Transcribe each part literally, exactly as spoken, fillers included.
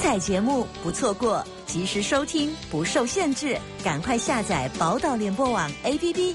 彩节目不错过，及时收听不受限制，赶快下载宝岛联播网 A P P。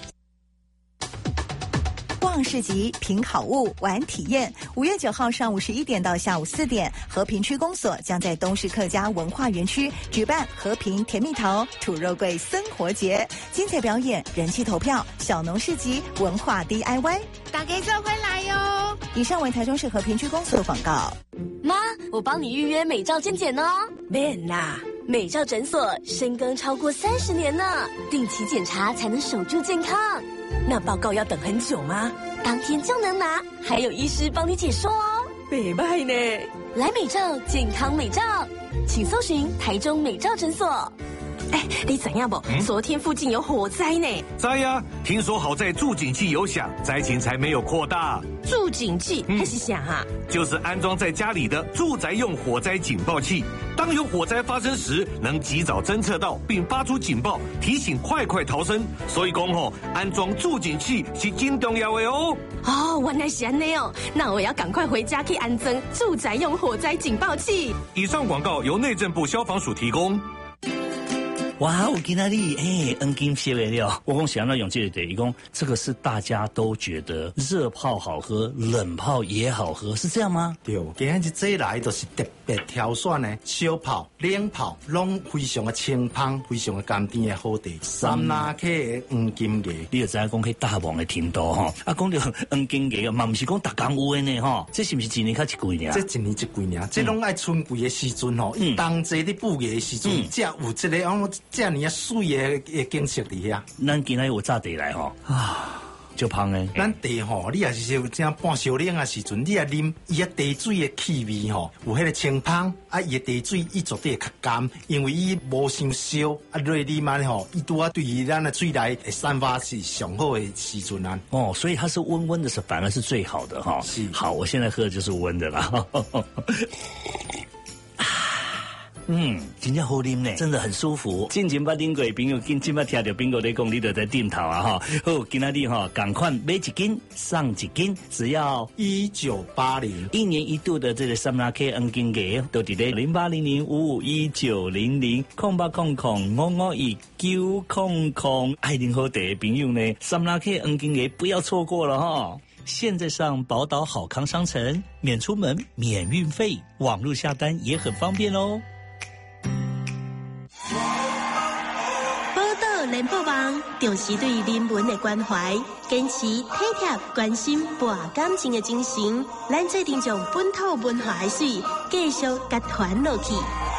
逛市集、品好物、玩体验。五月九号上午十一点到下午四点，和平区公所将在东势客家文化园区举办和平甜蜜桃土肉桂生活节，精彩表演、人气投票、小农市集、文化 D I Y， 大家做回来哟！ 以上为台中市和平区公所广告。 妈，我帮你预约美照健检哦。免啦，美照诊所深耕超过三十年了，定期检查才能守住健康。那报告要等很久吗？当天就能拿，还有医师帮你解说哦。美拜呢，来美照健康美照，请搜寻台中美照诊所。哎，你怎样不？嗯、昨天附近有火灾呢。 灾呀、啊！听说好在助警器有响，灾情才没有扩大。 助警器还、嗯、是响啊？ 就是安装在家里的住宅用火灾警报器，当有火灾发生时，能及早侦测到并发出警报，提醒快快逃生。所以讲吼，安装助警器是真重要的哦。 哦，原来是这样哦，那我要赶快回家去安装住宅用火灾警报器。 以上广告由内政部消防署提供。 哇，我今天你哎，恩金谢为料，我讲想到永记的一共，这个是大家都觉得热泡好喝，冷泡也好喝，是这样吗？ 对，今天这来就是特别挑选的小泡、冷泡，拢非常的清芳，非常的甘甜的好茶。三拉客的黄金鸡， 你就知影讲去大王的程度哈，啊，讲到黄金鸡啊，嘛不是讲大港有的呢哈，这是不是一年较一贵呢？ 这一年一贵呢，这拢爱春季的时阵吼，伊当季的布艺的时阵，才有这个哦。这样啊水的的景色伫遐， 咱今仔有炸茶来吼啊，就香诶。 咱茶吼，你也是有这样半烧冷啊时阵，你也啉伊个茶水的气味吼，有迄个清香啊，伊个茶水伊绝对较甘，因为伊无伤烧啊，热啉嘛吼，伊拄啊对于咱的水内会散发是上好的时阵啊。 哦，所以它是温温的，是反而是最好的哈。是，好，我现在喝的就是温的啦。嗯，真正好啉呢，真的很舒服。进前捌啉过的朋友，今今捌听到朋友在讲，你就在点头啊哈。好，今仔日哈，赶快买一斤送一斤，只要一九八零。 一年一度的这个三拉 K 黄金鸡，都伫咧零八零零五五一九零零空八空空五五一九空空。爱啉好茶的朋友呢，三拉 K 黄金鸡不要错过了哈。现在上宝岛好康商城，免出门，免运费，网络下单也很方便哦。 宝岛联播网重视对人文的关怀，坚持体贴、关心、博感情的精神，咱做定将本土文化的水继续甲传落去。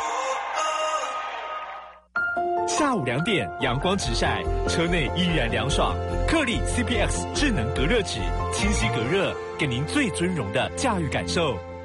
下午两点，阳光直晒，车内依然凉爽。克利 C P X 智能隔热纸，清洗隔热，给您最尊荣的驾驭感受。